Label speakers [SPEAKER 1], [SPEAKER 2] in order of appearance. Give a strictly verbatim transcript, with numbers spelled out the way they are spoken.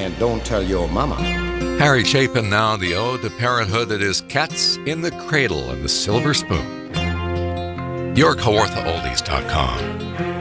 [SPEAKER 1] and don't tell your mama.
[SPEAKER 2] Harry Chapin now, the ode to parenthood that is Cats in the Cradle and the Silver Spoon. Your Kawartha Oldies dot com.